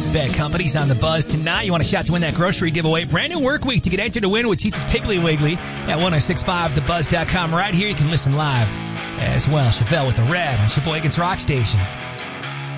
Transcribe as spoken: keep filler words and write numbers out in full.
Bad Company's on the buzz tonight. You want a shot to win that grocery giveaway. Brand new work week to get entered to win with Cheats' Piggly Wiggly at ten sixty-five the buzz dot com. Right here, you can listen live as well. Chevelle with the red on Sheboygan's Rock Station.